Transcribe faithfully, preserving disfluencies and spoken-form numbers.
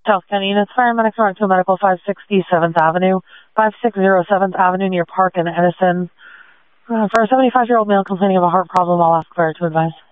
South County units, paramedics are to medical five sixty seventh Avenue, five sixty seventh Avenue near Park and Edison. Uh, for a seventy-five-year-old male complaining of a heart problem, I'll ask Claire to advise.